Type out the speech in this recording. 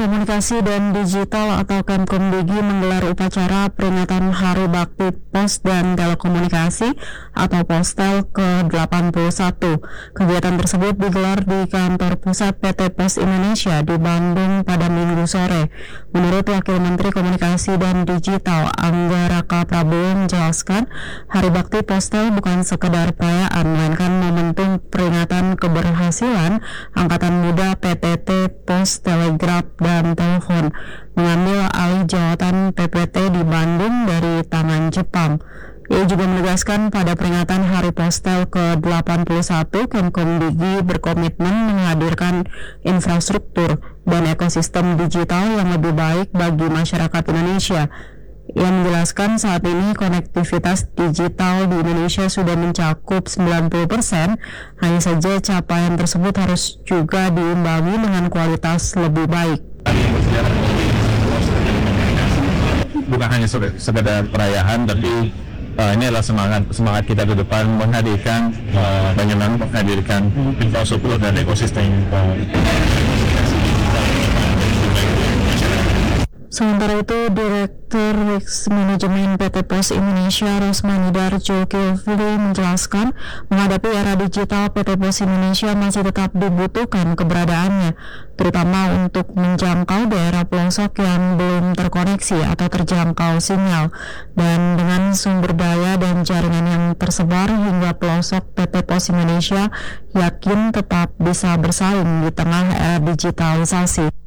Komunikasi dan Digital atau Kemkomdigi menggelar upacara peringatan Hari Bakti Pos dan Telekomunikasi atau Postel ke-81. Kegiatan tersebut digelar di kantor pusat PT Pos Indonesia di Bandung pada Minggu sore. Menurut Wakil Menteri Komunikasi dan Digital Angga Raka Prabowo menjelaskan, Hari Bakti Postel bukan sekedar perayaan, melainkan momentum peringatan keberhasilan Angkatan Muda PTT Pos, Telegraf, dan Telepon mengambil alih jawatan PPT di Bandung dari tangan Jepang. Ia juga menegaskan pada peringatan Hari Postel ke-81, Kemkomdigi berkomitmen menghadirkan infrastruktur dan ekosistem digital yang lebih baik bagi masyarakat Indonesia. Ia menjelaskan saat ini konektivitas digital di Indonesia sudah mencakup 90%, hanya saja capaian tersebut harus juga diimbangi dengan kualitas lebih baik. Bukan hanya sekedar perayaan, tapi ini adalah semangat kita ke depan menghadirkan bagaimana menghadirkan infrastruktur dan ekosistem. Sementara itu, Direktur Risk Manajemen PT Pos Indonesia Rosmani Darjo Kilvili menjelaskan, menghadapi era digital PT Pos Indonesia masih tetap dibutuhkan keberadaannya, terutama untuk menjangkau daerah pelosok yang belum terkoneksi atau terjangkau sinyal. Dan dengan sumber daya dan jaringan yang tersebar hingga pelosok, PT Pos Indonesia yakin tetap bisa bersaing di tengah era digitalisasi.